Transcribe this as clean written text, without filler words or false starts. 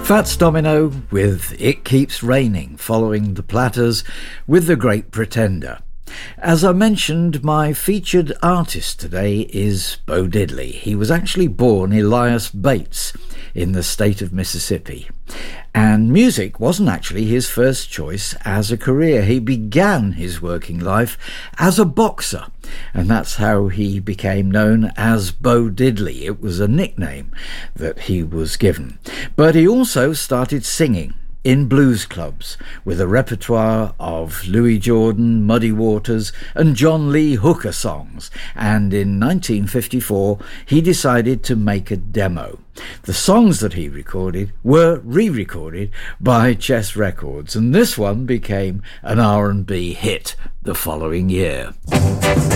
Fats Domino with It Keeps Raining, following The Platters with The Great Pretender. As I mentioned, my featured artist today is Bo Diddley. He was actually born Elias Bates in the state of Mississippi. And music wasn't actually his first choice as a career. He began his working life as a boxer, and that's how he became known as Bo Diddley. It was a nickname that he was given. But he also started singing in blues clubs with a repertoire of Louis Jordan, Muddy Waters and John Lee Hooker songs, and in 1954 he decided to make a demo. The songs that he recorded were re-recorded by Chess Records, and this one became an R&B hit the following year.